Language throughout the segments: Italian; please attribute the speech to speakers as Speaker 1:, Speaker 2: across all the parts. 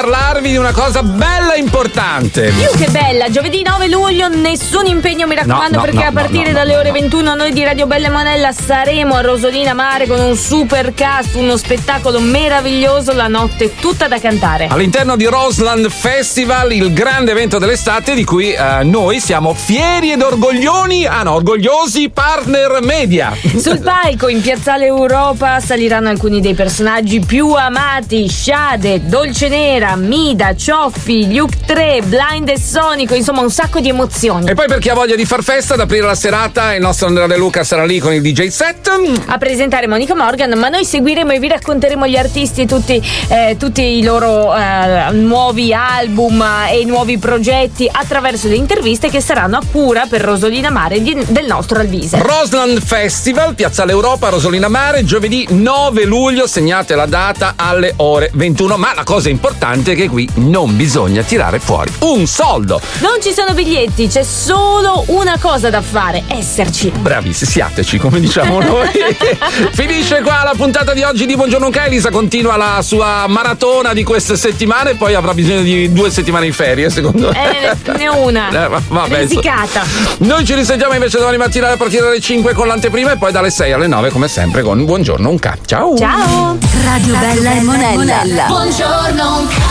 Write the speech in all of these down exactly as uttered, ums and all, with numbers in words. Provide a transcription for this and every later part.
Speaker 1: parlarvi di una cosa bella e importante.
Speaker 2: Più che bella, giovedì nove luglio, nessun impegno mi raccomando,
Speaker 1: No, no,
Speaker 2: perché
Speaker 1: no,
Speaker 2: a partire
Speaker 1: no, no,
Speaker 2: dalle
Speaker 1: no,
Speaker 2: ore
Speaker 1: no.
Speaker 2: ventuno noi di Radio Bella e Monella saremo a Rosolina Mare con un super cast, uno spettacolo meraviglioso, la notte tutta da cantare.
Speaker 1: All'interno di Roseland Festival, il grande evento dell'estate di cui eh, noi siamo fieri ed orgoglioni, ah no, orgogliosi partner media.
Speaker 2: Sul palco in Piazzale Europa saliranno alcuni dei personaggi più amati: Shade, Dolce Nera, Mida, Cioffi, Luke tre, Blind e Sonico, insomma un sacco di emozioni.
Speaker 1: E poi per chi ha voglia di far festa, ad aprire la serata il nostro Andrea De Luca sarà lì con il D J set
Speaker 2: a presentare Monica Morgan, ma noi seguiremo e vi racconteremo gli artisti e tutti, eh, tutti i loro eh, nuovi album e i nuovi progetti attraverso le interviste che saranno a cura per Rosolina Mare di, del nostro Alvise.
Speaker 1: Roseland Festival, Piazzale Europa, Rosolina Mare, giovedì nove luglio, segnate la data alle ore ventuno, ma la cosa importante è che qui non bisogna tirare fuori un soldo.
Speaker 2: Non ci sono biglietti, c'è solo una cosa da fare: esserci.
Speaker 1: Bravissimi, siateci, come diciamo noi. Finisce qua la puntata di oggi di Buongiorno Luca. Elisa continua la sua maratona di queste settimane e poi avrà bisogno di due settimane in ferie, secondo me.
Speaker 2: Eh, ne ho una.
Speaker 1: Eh, va- vabbè,
Speaker 2: Risicata.
Speaker 1: Noi ci risentiamo invece domani mattina a partire dalle cinque con l'anteprima e poi dalle sei alle nove come sempre con Buongiorno Unca. Ciao.
Speaker 2: Ciao.
Speaker 3: Radio Bella e Monella.
Speaker 2: Buongiorno.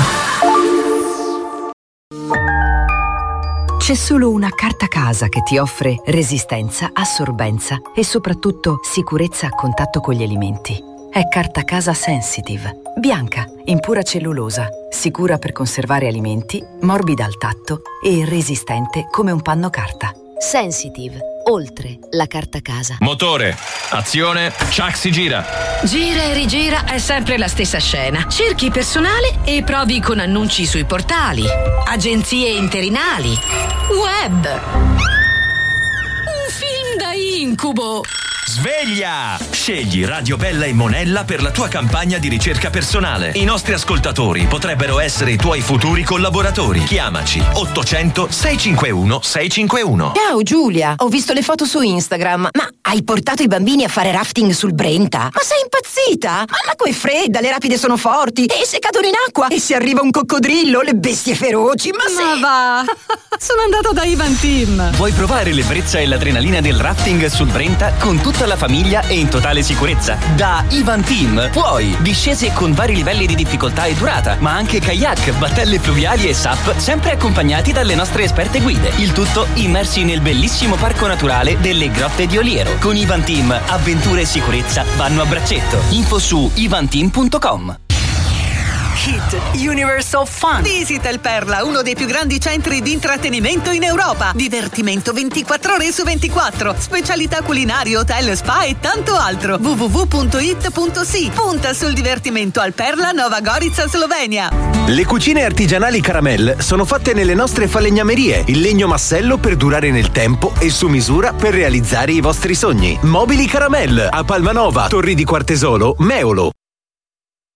Speaker 3: C'è solo una carta casa che ti offre resistenza, assorbenza e soprattutto sicurezza a contatto con gli alimenti. È Carta Casa Sensitive. Bianca, in pura cellulosa, sicura per conservare alimenti, morbida al tatto e resistente come un panno carta.
Speaker 4: Sensitive, oltre la carta casa.
Speaker 5: Motore, azione, Chuck si gira.
Speaker 6: Gira e rigira è sempre la stessa scena. Cerchi personale e provi con annunci sui portali, agenzie interinali, web. Un film da incubo.
Speaker 5: Sveglia! Scegli Radio Bella e Monella per la tua campagna di ricerca personale. I nostri ascoltatori potrebbero essere i tuoi futuri collaboratori. Chiamaci ottocento sei cinque uno sei cinque uno.
Speaker 7: Ciao Giulia, ho visto le foto su Instagram. Ma hai portato i bambini a fare rafting sul Brenta? Ma sei impazzita? Ma l'acqua è fredda, le rapide sono forti e se cadono in acqua e se arriva un coccodrillo, le bestie feroci. Ma,
Speaker 6: Ma
Speaker 7: se...
Speaker 6: va! Sono andato da Ivan Team.
Speaker 8: Vuoi provare l'ebbrezza e l'adrenalina del rafting sul Brenta con tutta la famiglia e in totale sicurezza? Da Ivan Team puoi discese con vari livelli di difficoltà e durata, ma anche kayak, battelle fluviali e S U P, sempre accompagnati dalle nostre esperte guide. Il tutto immersi nel bellissimo parco naturale delle Grotte di Oliero. Con Ivan Team avventure e sicurezza vanno a braccetto. Info su ivanteam punto com.
Speaker 9: Hit Universal Fun. Visita il Perla, uno dei più grandi centri di intrattenimento in Europa. Divertimento ventiquattro ore su ventiquattro, specialità culinarie, hotel, spa e tanto altro. w w w punto it punto si. Punta sul divertimento al Perla, Nova Gorica, Slovenia.
Speaker 10: Le cucine artigianali Caramel sono fatte nelle nostre falegnamerie, il legno massello per durare nel tempo e su misura per realizzare i vostri sogni. Mobili Caramel a Palmanova, Torri di Quartesolo, Meolo.